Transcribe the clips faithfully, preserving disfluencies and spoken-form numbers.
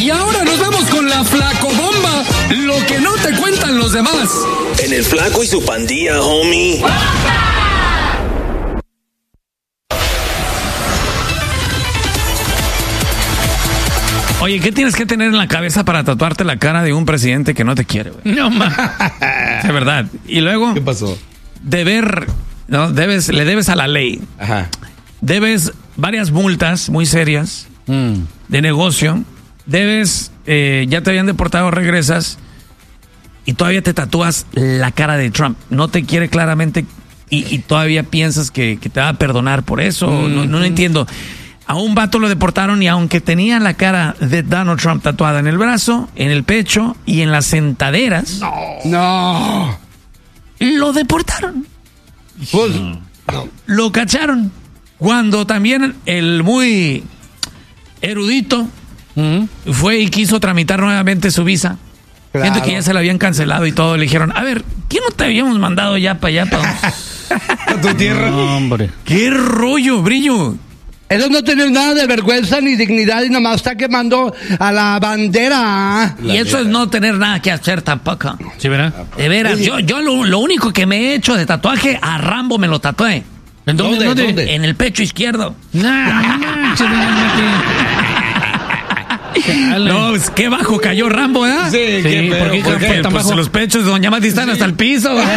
Y ahora nos vamos con la Flacobomba, lo que no te cuentan los demás. En el Flaco y su pandilla, homie. Oye, ¿qué tienes que tener en la cabeza para tatuarte la cara de un presidente que no te quiere, güey? No, ma. De verdad. Y luego... ¿Qué pasó? Deber, ¿no? Debes, le debes a la ley. Ajá. Debes varias multas muy serias Mm. de negocio. Debes, eh, ya te habían deportado, regresas y todavía te tatúas la cara de Trump. No te quiere claramente y, y todavía piensas que, que te va a perdonar por eso. Mm. No, no, no entiendo. A un vato lo deportaron y aunque tenía la cara de Donald Trump tatuada en el brazo, en el pecho y en las sentaderas, No. No. lo deportaron. Pues, Lo cacharon. Cuando también el muy erudito Mm. fue y quiso tramitar nuevamente su visa. Claro. Siento que ya se la habían cancelado y todo. Le dijeron, a ver, ¿qué no te habíamos mandado ya para allá? Pa? a tu tierra. No, hombre. ¿Qué rollo, Brillo? Eso no tiene nada de vergüenza ni dignidad y nomás está quemando a la bandera. La y eso es no tener nada que hacer tampoco. ¿Sí, verdad? De veras, yo, yo lo, lo único que me he hecho de tatuaje, a Rambo me lo tatué. ¿En dónde? ¿Dónde? ¿Dónde? ¿Dónde? En el pecho izquierdo. Nah, no, No, pues, qué bajo cayó Rambo, ¿eh? Sí, Sí, qué ¿por qué pedo, ¿por Porque, qué? tan pues, bajo? los pechos de Doña Mati están hasta el piso. güey.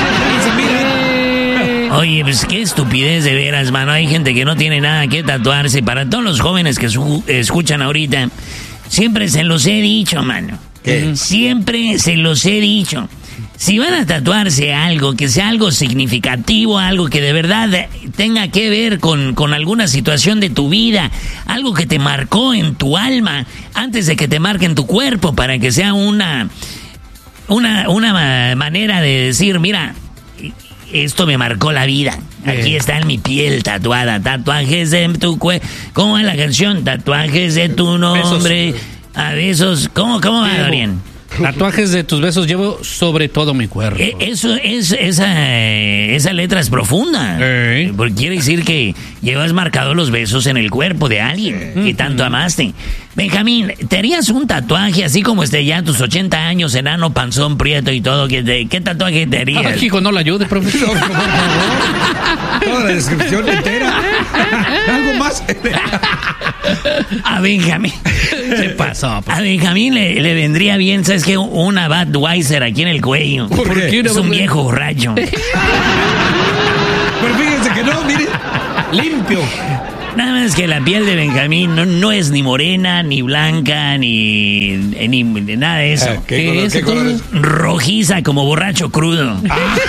Oye, pues qué estupidez de veras, mano. Hay gente que no tiene nada que tatuarse. Para todos los jóvenes que su- escuchan ahorita, siempre se los he dicho, mano. ¿Qué? Siempre se los he dicho. Si van a tatuarse algo, que sea algo significativo, algo que de verdad tenga que ver con, con alguna situación de tu vida, algo que te marcó en tu alma, antes de que te marque en tu cuerpo, para que sea una, una, una ma- manera de decir, mira, esto me marcó la vida. Aquí está en mi piel tatuada. Tatuajes de tu cuerpo. ¿Cómo es la canción? Tatuajes de tu nombre. A besos. ¿Cómo, cómo va, Dorian? Tatuajes de tus besos llevo sobre todo mi cuerpo. Eh, Eso es, esa, eh, esa letra es profunda. Ey. Porque quiere decir que llevas marcado los besos en el cuerpo de alguien que tanto amaste. Benjamín, ¿te harías un tatuaje así como este ya a tus ochenta años, enano, panzón, prieto y todo? ¿Qué, te- qué tatuaje te harías? Ay, hijo, no la ayude, profesor. Por favor. Toda la descripción entera. Algo más. A Benjamín. ¿Qué pasó? A Benjamín le, le vendría bien, ¿sabes qué? Una Budweiser aquí en el cuello. ¿Por qué? Es un viejo borracho. Pero fíjense que no, mire. Limpio. Nada más que la piel de Benjamín no, no es ni morena, ni blanca, ni, ni, ni nada de eso. Ah, ¿Qué, ¿Qué color, es, ¿qué color es? Rojiza como borracho crudo.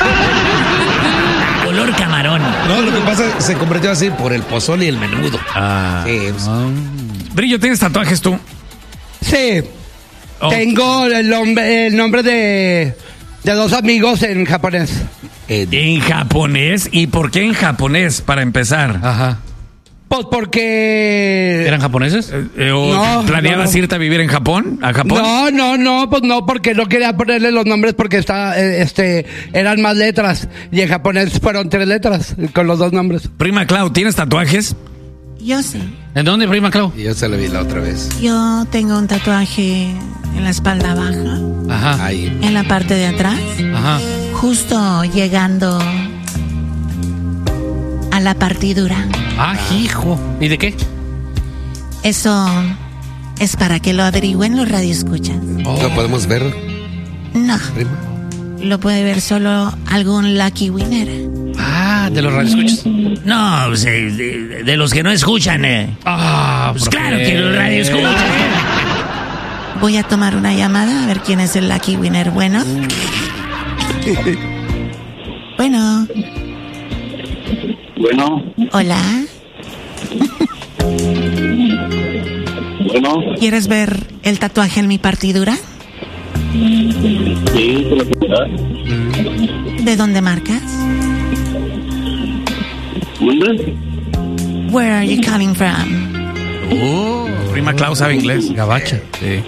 Color camarón. No, lo que pasa es que se convirtió así por el pozole y el menudo. Ah. Sí, pues, Brillo, ¿tienes tatuajes tú? Sí, Oh. tengo el nombre, el nombre de, de dos amigos en japonés. eh, En japonés. ¿Y por qué en japonés, para empezar? Ajá. Pues porque... ¿Eran japoneses? Eh, eh, ¿O No, planeabas no, no. irte a vivir en Japón? ¿A Japón? No, no, no, pues no, porque no quería ponerle los nombres porque está, eh, este, eran más letras y en japonés fueron tres letras con los dos nombres. Prima Clau, ¿tienes tatuajes? Yo sí. ¿En dónde, prima Clau? y yo se lo vi la otra vez. Yo tengo un tatuaje en la espalda baja, Ajá. Ahí. en la parte de atrás, Ajá. justo llegando a la partidura. Ah, hijo. ¿Y de qué? Eso es para que lo averigüen los radioescuchas. ¿Lo podemos ver, No, prima? lo puede ver solo algún lucky winner. Ah, ¿de los radioescuchas? No, pues, eh, de, de los que no escuchan. Eh. Ah, Pues ¿por claro qué? que los radio escuchan. Voy a tomar una llamada a ver quién es el lucky winner bueno. Bueno, Bueno, hola. bueno, ¿Quieres ver el tatuaje en mi partidura? sí, te lo puedo dar. ¿De dónde marcas? ¿Dónde? Where are you coming from? Oh, prima Clau sabe inglés. Gabacha. Sí.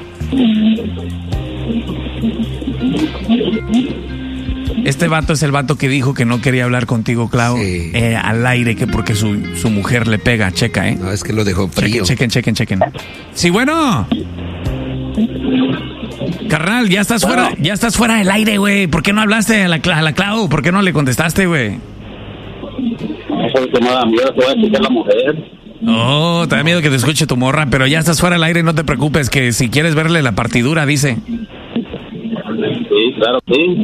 Este vato es el vato que dijo que no quería hablar contigo, Clau, Sí. eh, al aire, que porque su, su mujer le pega. Checa, ¿eh? No, es que lo dejó frío. Chequen, chequen, chequen, chequen. Sí, bueno. Carnal, ya estás Bueno. fuera, ya estás fuera del aire, güey. ¿Por qué no hablaste a la, Cla- a la Clau? ¿Por qué no le contestaste, güey? No sé que me da miedo, te va a escuchar la mujer. Oh, te da miedo que te escuche tu morra, pero ya estás fuera del aire, no te preocupes, que si quieres verle la partidura, dice. Sí, claro, sí.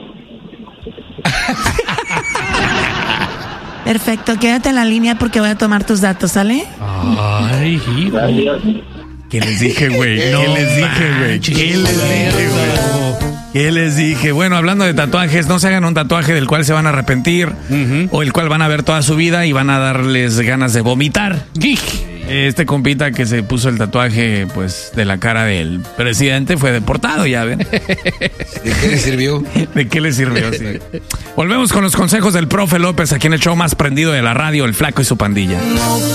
Perfecto, quédate en la línea porque voy a tomar tus datos, ¿sale? Ay, hijo. Gracias. ¿Qué les dije, güey? ¿Qué les dije, güey? ¿Qué les dije, güey? ¿Qué les dije? Bueno, hablando de tatuajes, no se hagan un tatuaje del cual se van a arrepentir o el cual van a ver toda su vida y van a darles ganas de vomitar. Este compita que se puso el tatuaje, pues, de la cara del presidente fue deportado, ya ven. ¿De qué le sirvió? ¿De qué le sirvió? Sí. Volvemos con los consejos del profe López aquí en el show más prendido de la radio, El Flaco y su pandilla.